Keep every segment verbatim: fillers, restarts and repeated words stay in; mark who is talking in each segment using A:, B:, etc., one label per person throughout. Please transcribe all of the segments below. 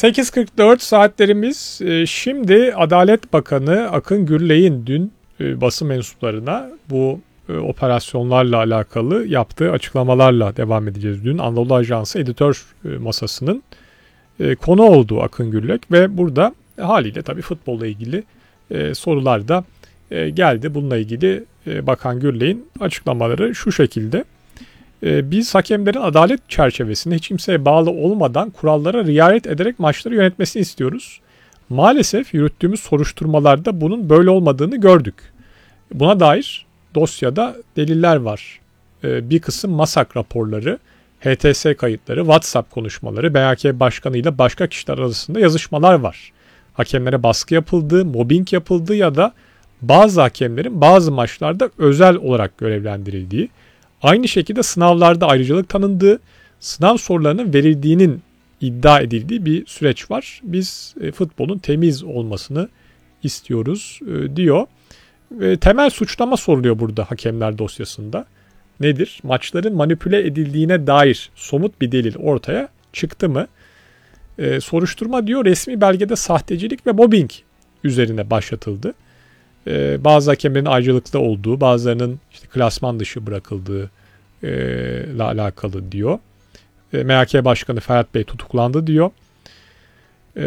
A: sekiz kırk dört saatlerimiz. Şimdi Adalet Bakanı Akın Gürley'in dün basın mensuplarına bu operasyonlarla alakalı yaptığı açıklamalarla devam edeceğiz. Dün Anadolu Ajansı editör masasının konu olduğu Akın Gürlek ve burada haliyle tabii futbolla ilgili sorular da geldi. Bununla ilgili Bakan Gürley'in açıklamaları şu şekilde. Biz hakemlerin adalet çerçevesinde hiç kimseye bağlı olmadan kurallara riayet ederek maçları yönetmesini istiyoruz. Maalesef yürüttüğümüz soruşturmalarda bunun böyle olmadığını gördük. Buna dair dosyada deliller var. Bir kısım MASAK raporları, H T S kayıtları, WhatsApp konuşmaları, B H K Başkanı ile başka kişiler arasında yazışmalar var. Hakemlere baskı yapıldığı, mobbing yapıldığı ya da bazı hakemlerin bazı maçlarda özel olarak görevlendirildiği, aynı şekilde sınavlarda ayrıcalık tanındığı, sınav sorularının verildiğinin iddia edildiği bir süreç var. Biz e, futbolun temiz olmasını istiyoruz e, diyor. E, temel suçlama soruluyor burada hakemler dosyasında. Nedir? Maçların manipüle edildiğine dair somut bir delil ortaya çıktı mı? E, soruşturma diyor resmi belgede sahtecilik ve mobbing üzerine başlatıldı. Ee, bazı hakemlerin ayrıcalıklı olduğu, bazılarının işte klasman dışı bırakıldığı e, ile alakalı diyor. E, M H K Başkanı Ferhat Bey tutuklandı diyor. E,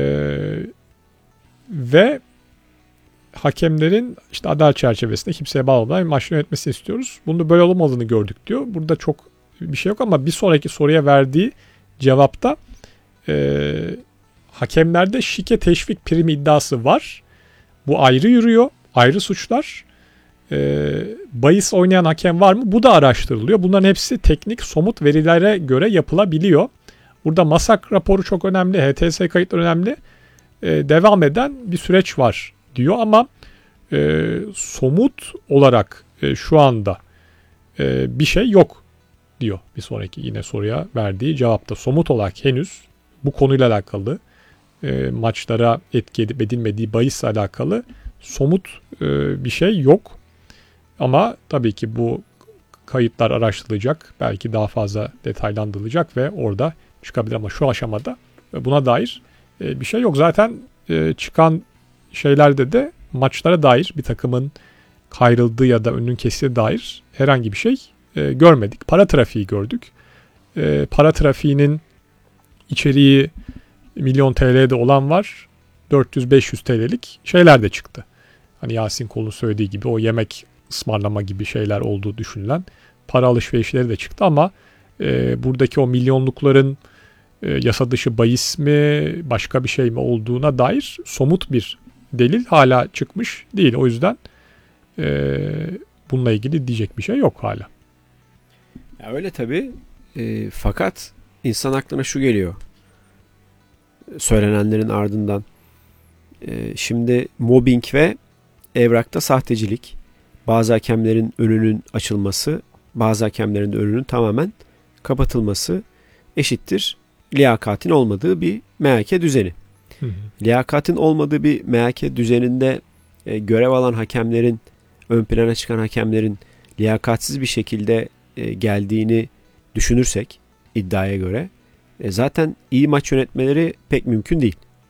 A: ve hakemlerin işte adalet çerçevesinde kimseye bağlı olmadan maçı yönetmesini istiyoruz. Bunda böyle olmadığını gördük diyor. Burada çok bir şey yok ama bir sonraki soruya verdiği cevapta e, hakemlerde şike teşvik primi iddiası var. Bu ayrı yürüyor. Ayrı suçlar. E, bahis oynayan hakem var mı? Bu da araştırılıyor. Bunların hepsi teknik, somut verilere göre yapılabiliyor. Burada MASAK raporu çok önemli. H T S kayıtları önemli. E, devam eden bir süreç var diyor ama e, somut olarak e, şu anda e, bir şey yok diyor. Bir sonraki yine soruya verdiği cevapta somut olarak henüz bu konuyla alakalı e, maçlara etki edip edilmediği bahisle alakalı somut e, bir şey yok. Ama tabii ki bu kayıtlar araştırılacak. Belki daha fazla detaylandırılacak ve orada çıkabilir ama şu aşamada buna dair e, bir şey yok. Zaten e, çıkan şeylerde de maçlara dair bir takımın kayrıldığı ya da önünün kesildiği dair herhangi bir şey e, görmedik. Para trafiği gördük. E, para trafiğinin içeriği milyon T L'de olan var. dört yüz beş yüz T L'lik şeyler de çıktı. Hani Yasin Kol'un söylediği gibi o yemek ısmarlama gibi şeyler olduğu düşünülen para alışverişleri de çıktı ama e, buradaki o milyonlukların e, yasa dışı bahis mi başka bir şey mi olduğuna dair somut bir delil hala çıkmış değil. O yüzden e, bununla ilgili diyecek bir şey yok hala.
B: Ya öyle tabii. E, fakat insan aklına şu geliyor. Söylenenlerin ardından. E, şimdi mobbing ve evrakta sahtecilik, bazı hakemlerin önünün açılması, bazı hakemlerin de önünün tamamen kapatılması eşittir liyakatin olmadığı bir M H K düzeni. Hı hı. Liyakatin olmadığı bir M H K düzeninde e, görev alan hakemlerin, ön plana çıkan hakemlerin liyakatsiz bir şekilde e, geldiğini düşünürsek iddiaya göre e, zaten iyi maç yönetmeleri pek mümkün değil.